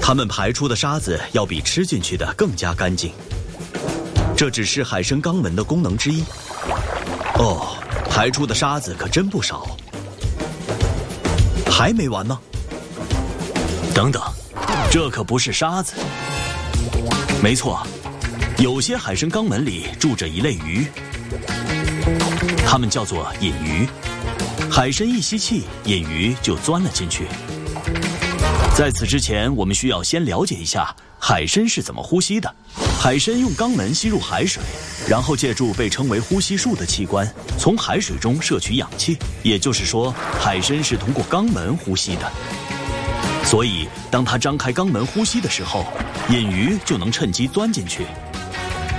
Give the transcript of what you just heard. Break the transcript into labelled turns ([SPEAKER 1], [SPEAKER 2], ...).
[SPEAKER 1] 它们排出的沙子要比吃进去的更加干净。这只是海参肛门的功能之一。哦，排出的沙子可真不少。还没完呢。等等，这可不是沙子。没错，有些海参肛门里住着一类鱼，它们叫做隐鱼。海参一吸气，隐鱼就钻了进去。在此之前，我们需要先了解一下海参是怎么呼吸的。海参用肛门吸入海水，然后借助被称为呼吸术的器官，从海水中摄取氧气。也就是说，海参是通过肛门呼吸的。所以，当它张开肛门呼吸的时候，隐鱼就能趁机钻进去，